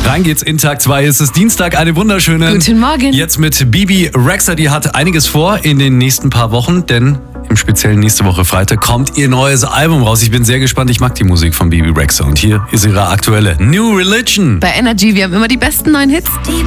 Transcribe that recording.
Rein geht's in Tag 2. Es ist Dienstag, eine wunderschöne. Guten Morgen. Jetzt mit Bibi Rexha, die hat einiges vor in den nächsten paar Wochen, denn im Speziellen nächste Woche Freitag kommt ihr neues Album raus. Ich bin sehr gespannt, ich mag die Musik von Bibi Rexha und hier ist ihre aktuelle New Religion. Bei Energy, wir haben immer die besten neuen Hits. Die